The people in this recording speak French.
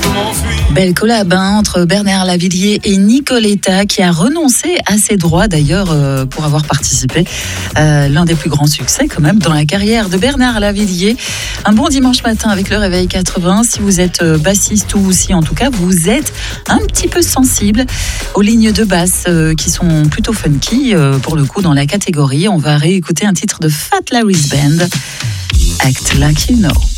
Belle collab entre Bernard Lavilliers et Nicoletta qui a renoncé à ses droits d'ailleurs pour avoir participé à l'un des plus grands succès quand même dans la carrière de Bernard Lavilliers. Un bon dimanche matin avec le Réveil 80. Si vous êtes bassiste ou si en tout cas vous êtes un petit peu sensible aux lignes de basse qui sont plutôt funky pour le coup dans la catégorie, on va réécouter un titre de Fat Larry's Band, Act Like You Know.